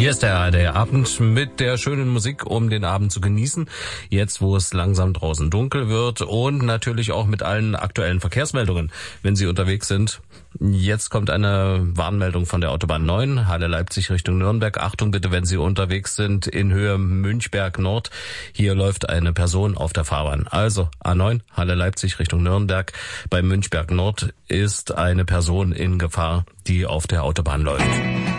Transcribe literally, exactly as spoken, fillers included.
Hier ist der A R D-Abend mit der schönen Musik, um den Abend zu genießen. Jetzt, wo es langsam draußen dunkel wird und natürlich auch mit allen aktuellen Verkehrsmeldungen, wenn Sie unterwegs sind. Jetzt kommt eine Warnmeldung von der Autobahn neun, Halle Leipzig Richtung Nürnberg. Achtung bitte, wenn Sie unterwegs sind in Höhe Münchberg Nord. Hier läuft eine Person auf der Fahrbahn. Also A neun, Halle Leipzig Richtung Nürnberg. Bei Münchberg Nord ist eine Person in Gefahr, die auf der Autobahn läuft.